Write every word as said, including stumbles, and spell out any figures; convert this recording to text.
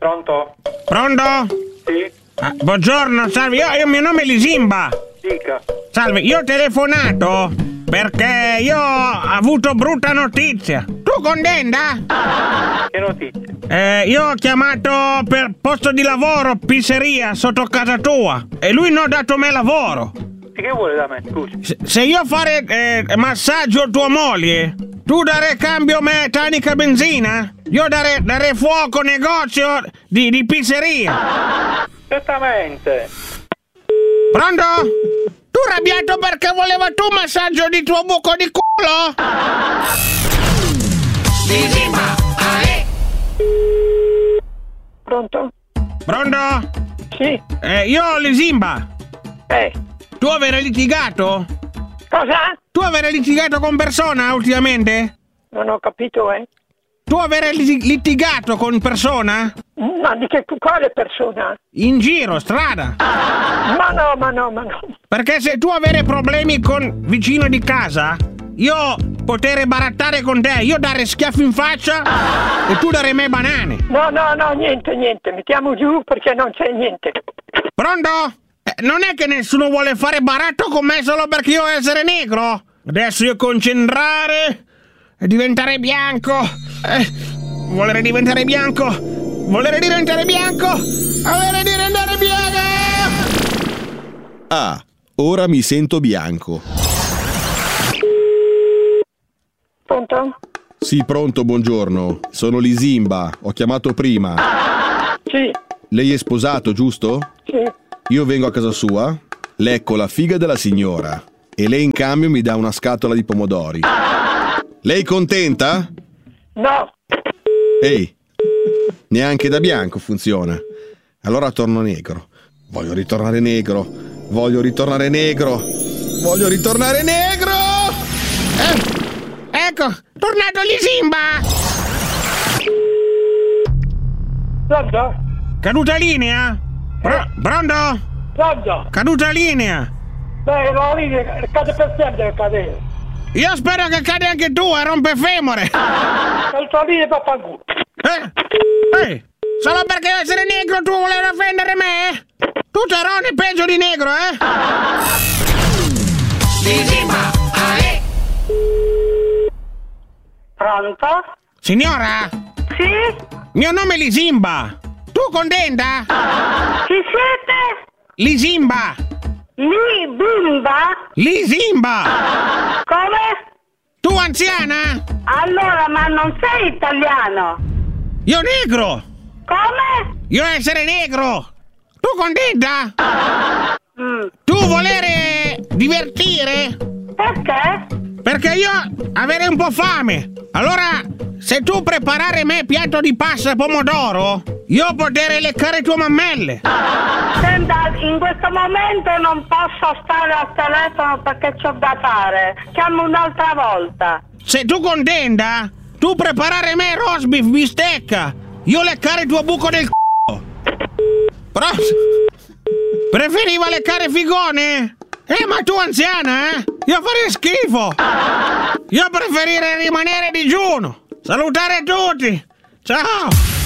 Pronto? Pronto? Sì. Ah, buongiorno, salve, io, io mio nome è Lisimba. Dica. Salve, io ho telefonato perché io ho avuto brutta notizia. Tu contenta? Che notizie? Eh, io ho chiamato per posto di lavoro, pizzeria, sotto casa tua. E lui non ha dato me lavoro. E che vuole da me, scusi? Se, se io fare eh, massaggio a tua moglie, tu dare cambio me tanica benzina? Io dare, dare fuoco negozio di, di pizzeria. Certamente. Pronto? Tu arrabbiato perché voleva tu massaggio di tuo buco di culo? Lisimba, ale. Pronto? Pronto? Sì. Eh, io Lisimba. Eh. Tu avere litigato? Cosa? Tu avere litigato con persona ultimamente? Non ho capito, eh. Tu avere lit- litigato con persona? Ma di che quale persona? In giro, strada. Ma no, ma no, ma no. Perché se tu avere problemi con vicino di casa, io potere barattare con te, io dare schiaffi in faccia e tu dare me banane. No, no, no, niente, niente. Mettiamo giù perché non c'è niente. Pronto? Eh, non è che nessuno vuole fare baratto con me solo perché io essere negro? Adesso io concentrare e diventare bianco. Eh, volere diventare bianco. Volere diventare bianco. Volere diventare bianco. Ah, ora mi sento bianco. Pronto? Sì, pronto, buongiorno. Sono Lisimba, ho chiamato prima. Sì. Lei è sposato, giusto? Sì. Io vengo a casa sua, lecco la figa della signora e lei in cambio mi dà una scatola di pomodori. Lei contenta? No. Ehi, neanche da bianco funziona. Allora torno negro. Voglio ritornare negro. Voglio ritornare negro. Voglio ritornare negro! Eh, ecco, tornato Lisimba! Pronto? Caduta linea? Pro- pronto? Pronto? Caduta linea! Beh, la linea cade per sempre, cadere. Io spero che cade anche tu e rompe femore! La tua linea va a fanculo. Eh? Ehi! Solo perché io essere negro tu volevi offendere me? Tu Terone peggio di negro, eh? Lisimba, ale. Pronto? Signora? Sì? Mio nome è Lisimba! Tu contenta? Chi siete? Lisimba! Lì, bimba? Lisimba! Come? Tu anziana? Allora, ma non sei italiano? Io negro! Come? Io essere negro! Tu contenta? Mm. Tu volere divertire? Perché? Perché io avere un po' fame. Allora, se tu preparare me piatto di pasta e pomodoro, io potere leccare tue mammelle. Senta, in questo momento non posso stare al telefono perché c'ho da fare. Chiamo un'altra volta. Se tu contenta, tu preparare me roast beef, bistecca. Io leccare tuo buco del c***o. Però preferiva leccare figone? Eh, ma tu anziana, eh? Io farei schifo. Io preferirei rimanere digiuno. Salutare tutti. Ciao.